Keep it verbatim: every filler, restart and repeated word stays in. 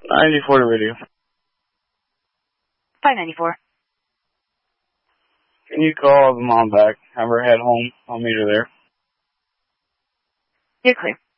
ninety-four to radio. five ninety-four. Can you call the mom back? Have her head home. I'll meet her there. You're clear.